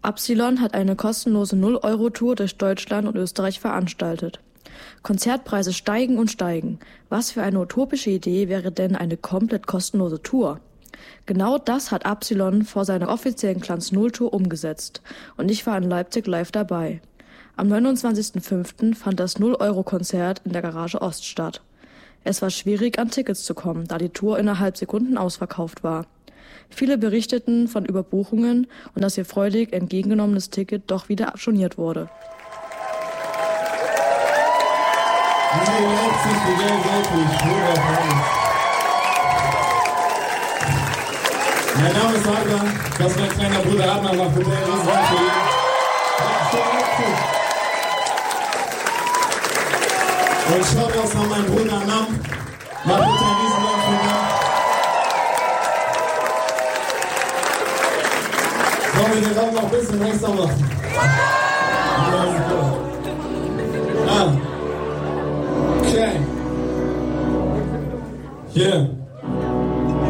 Absilon hat eine kostenlose 0-Euro-Tour durch Deutschland und Österreich veranstaltet. Konzertpreise steigen und steigen. Was für eine utopische Idee wäre denn eine komplett kostenlose Tour? Genau das hat Absilon vor seiner offiziellen Glanz Null Tour umgesetzt. Und ich war in Leipzig live dabei. Am 29.05. fand das 0-Euro-Konzert in der Garage Ost statt. Es war schwierig, an Tickets zu kommen, da die Tour innerhalb Sekunden ausverkauft war. Viele berichteten von Überbuchungen und dass ihr freudig entgegengenommenes Ticket doch wieder storniert wurde. Mein Name ist Adrian, das ist mein kleiner Bruder Adnan, macht bitte einen riesen Dank für ihn. Und schaut aus an meinen Bruder Nam, macht bitte einen riesen Dank für ihn. Sollen wir den Raum noch ein bisschen extra machen? Okay. Yeah.